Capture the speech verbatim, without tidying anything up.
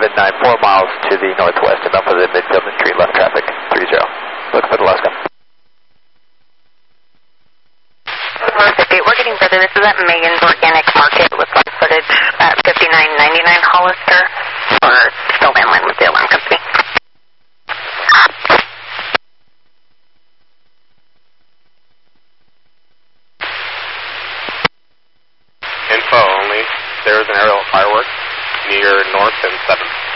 seven nine four miles to the northwest, enough of the midfield and street left traffic, three zero. Look for the Alaska. We're getting further. This is at Megan's Organic Market with live footage at fifty-nine ninety-nine Hollister, or still landline with the alarm company. Info only. There is an aerial fireworks near North and seventh.